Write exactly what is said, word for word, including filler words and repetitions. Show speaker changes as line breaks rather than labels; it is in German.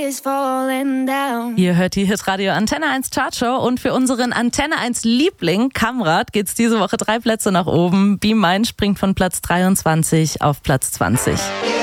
Ihr hört die Hitradio Antenne eins Chartshow und für unseren Antenne eins Liebling Kamrat geht's diese Woche drei Plätze nach oben. Be Mine springt von Platz dreiundzwanzig auf Platz zwanzig.